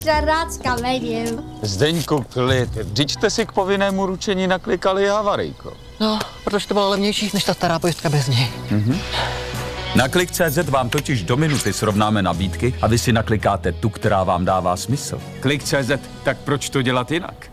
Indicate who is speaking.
Speaker 1: Žarácka vidím.
Speaker 2: Zdeňku, klid. Vždyť jste si k povinnému ručení naklikali havarijko.
Speaker 3: No, protože to bylo levnější než ta stará pojistka bez něj.
Speaker 4: Na Klik.cz vám totiž do minuty srovnáme nabídky a vy si naklikáte tu, která vám dává smysl.
Speaker 2: Klik.cz, tak proč to dělat jinak?